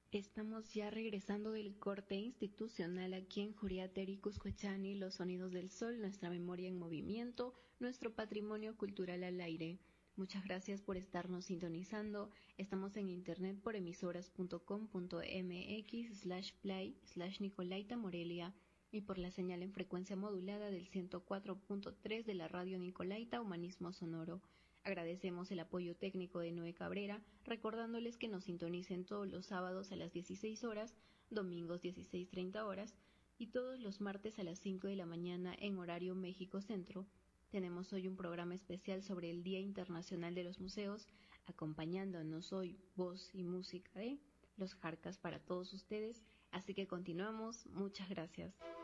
Estamos ya regresando del corte institucional aquí en Juriateri, Cuscoechani, los sonidos del sol, nuestra memoria en movimiento, nuestro patrimonio cultural al aire. Muchas gracias por estarnos sintonizando. Estamos en internet por emisoras.com.mx/play/Nicolaita Morelia y por la señal en frecuencia modulada del 104.3 de la radio Nicolaita Humanismo Sonoro. Agradecemos el apoyo técnico de Noé Cabrera, recordándoles que nos sintonicen todos los sábados a las 16 horas, domingos 16:30 horas y todos los martes a las 5 de la mañana en horario México Centro. Tenemos hoy un programa especial sobre el Día Internacional de los Museos, acompañándonos hoy voz y música de Los Jarcas para todos ustedes, así que continuamos. Muchas gracias.